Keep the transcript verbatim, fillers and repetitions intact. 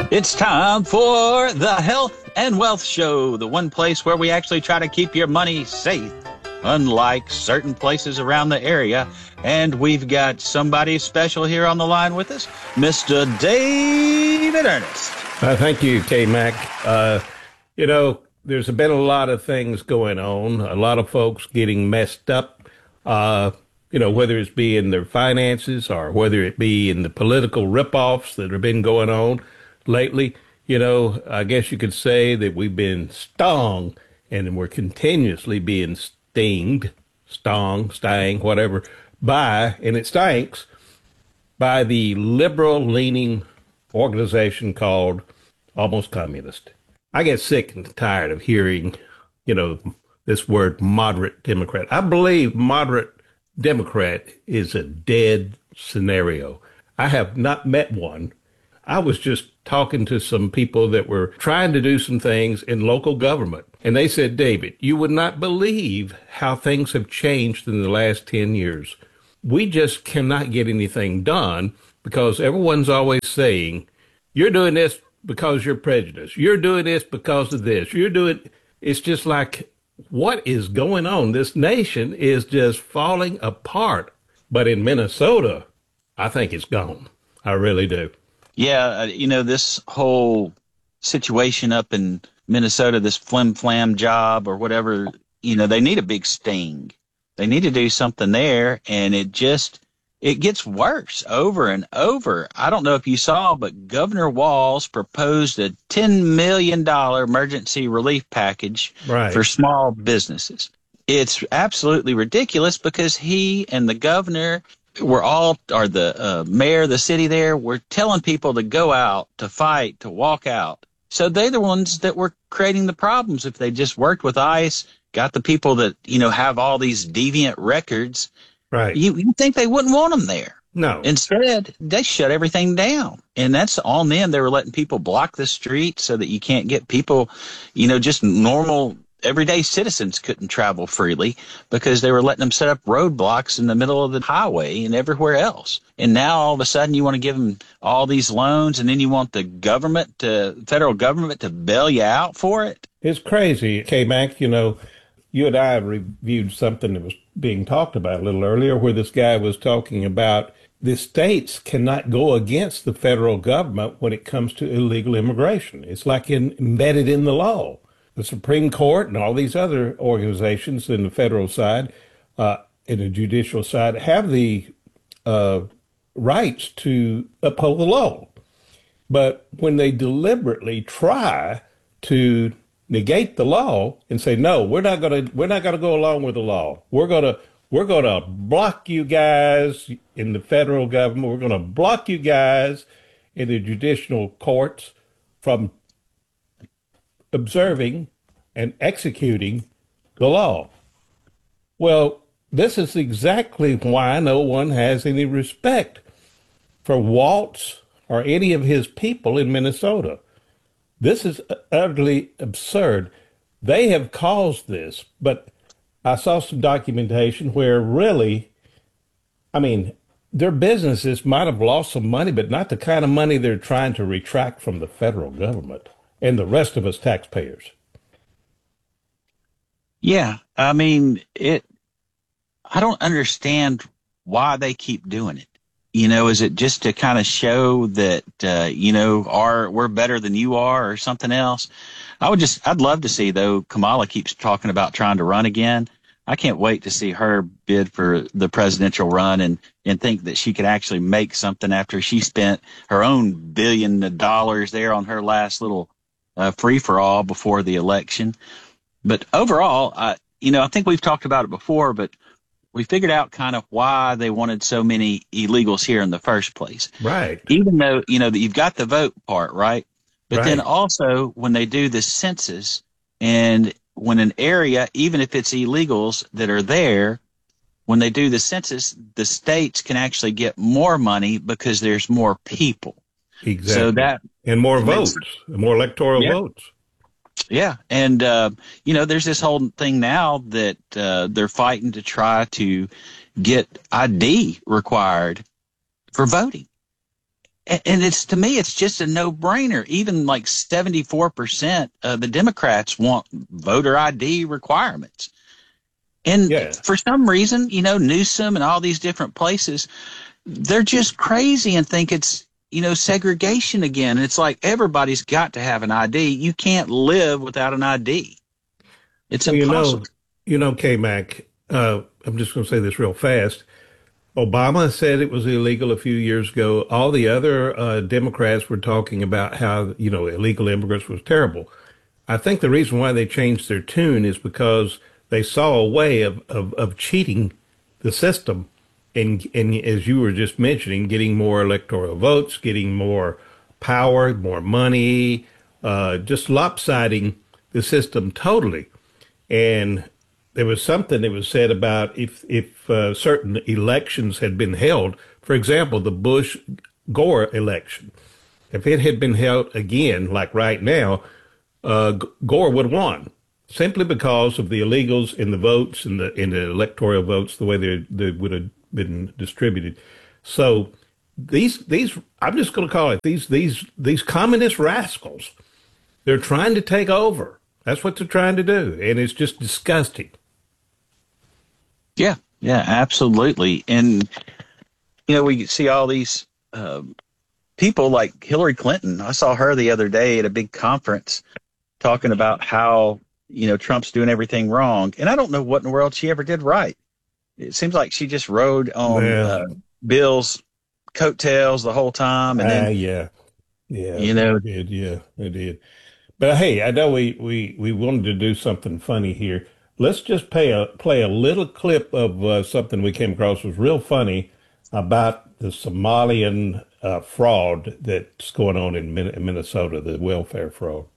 It's time for the Health and Wealth Show, the one place where we actually try to keep your money safe, unlike certain places around the area. And we've got somebody special here on the line with us, Mister David Ernest. Uh, thank you, K-Mac. Uh, you know, there's been a lot of things going on, a lot of folks getting messed up, uh, you know, whether it's be in their finances or whether it be in the political rip-offs that have been going on lately. You know, I guess you could say that we've been stung and we're continuously being stinged, stung, stang, whatever, by, and it stinks, by the liberal-leaning organization called Almost Communist. I get sick and tired of hearing, you know, this word moderate Democrat. I believe moderate Democrat is a dead scenario. I have not met one. I was just talking to some people that were trying to do some things in local government. And they said, David, you would not believe how things have changed in the last ten years. We just cannot get anything done because everyone's always saying, you're doing this because you're prejudiced. You're doing this because of this. You're doing, it's just like, what is going on? This nation is just falling apart. But in Minnesota, I think it's gone. I really do. Yeah, you know, this whole situation up in Minnesota, this flim-flam job or whatever, you know, they need a big sting. They need to do something there, and it just, it gets worse over and over. I don't know if you saw, but Governor Walz proposed a ten million dollars emergency relief package right. for small businesses. It's absolutely ridiculous because he and the governor we're all, or the uh, mayor of the city there, we're telling people to go out, to fight, to walk out. So they're the ones that were creating the problems. If they just worked with ICE, got the people that, you know, have all these deviant records, right? You, you think they wouldn't want them there. No. Instead, they shut everything down. And that's on them. They were letting people block the street so that you can't get people, you know, just normal everyday citizens couldn't travel freely because they were letting them set up roadblocks in the middle of the highway and everywhere else. And now all of a sudden you want to give them all these loans and then you want the government to, federal government to bail you out for it. It's crazy. K-Mac, you know, you and I reviewed something that was being talked about a little earlier where this guy was talking about the states cannot go against the federal government when it comes to illegal immigration. It's like in, embedded in the law. The Supreme Court and all these other organizations in the federal side, uh, in the judicial side, have the uh, rights to uphold the law. But when they deliberately try to negate the law and say, no, we're not going to, we're not going to go along with the law. We're going to, we're going to block you guys in the federal government. We're going to block you guys in the judicial courts from observing and executing the law. Well, this is exactly why no one has any respect for Walz or any of his people in Minnesota. This is utterly absurd. They have caused this, but I saw some documentation where really, I mean, their businesses might have lost some money, but not the kind of money they're trying to retract from the federal government and the rest of us taxpayers. Yeah, I mean, it. I don't understand why they keep doing it. You know, is it just to kind of show that, uh, you know, our, we're better than you are or something else? I would just, I'd love to see, though, Kamala keeps talking about trying to run again. I can't wait to see her bid for the presidential run and, and think that she could actually make something after she spent her own billion of dollars there on her last little uh, free-for-all before the election. But overall, uh, you know, I think we've talked about it before, but we figured out kind of why they wanted so many illegals here in the first place. Right. Even though, you know, that you've got the vote part, right? But right. then also when they do the census and when an area, even if it's illegals that are there, when they do the census, the states can actually get more money because there's more people. Exactly. So that, and more votes, more electoral yeah. votes. Yeah. And, uh, you know, there's this whole thing now that uh, they're fighting to try to get I D required for voting. A- And it's to me, it's just a no brainer. Even like seventy-four percent of the Democrats want voter I D requirements. And Yeah. for some reason, you know, Newsom and all these different places, they're just crazy and think it's, you know, segregation again. It's like everybody's got to have an I D. You can't live without an I D. It's Well, you impossible. know, you know, K-Mac, uh, I'm just going to say this real fast. Obama said it was illegal a few years ago. All the other uh, Democrats were talking about how, you know, illegal immigrants was terrible. I think the reason why they changed their tune is because they saw a way of, of, of cheating the system. And, and as you were just mentioning, getting more electoral votes, getting more power, more money, uh, just lopsiding the system totally. And there was something that was said about if if uh, certain elections had been held, for example, the Bush Gore election, if it had been held again, like right now, uh, Gore would have won simply because of the illegals in the votes and the in the electoral votes, the way they they would have been distributed. So these these I'm just going to call it these these these communist rascals. They're trying to take over. That's what they're trying to do, and it's just disgusting. Yeah, yeah, absolutely. And, you know, we see all these uh, people like Hillary Clinton. I saw her the other day at a big conference talking about how, you know, Trump's doing everything wrong. And I don't know what in the world she ever did right. It seems like she just rode on Well, uh, Bill's coattails the whole time. And uh, then, yeah, yeah, you they know, did, yeah, they did. But hey, I know we we we wanted to do something funny here. Let's just play a play a little clip of uh, something we came across was real funny about the Somalian uh, fraud that's going on in Min- Minnesota, the welfare fraud.